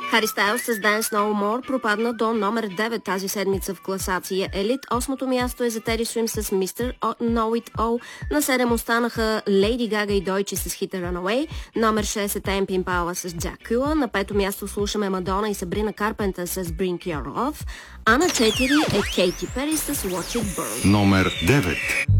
Хари Стайлс с Dance No More пропадна до номер 9 тази седмица в класация Елит. Осмото място е за Теди Суим с Mr. Know It All. На 7 останаха Лейди Гага и Дойчи с хита Runaway. Номер 6 е Темп Импала с Джакула. На 5 място слушаме Мадона и Сабрина Карпентър с Bring Your Love. А на 4 е Кейти Пери с Watch It Burn. Номер 9.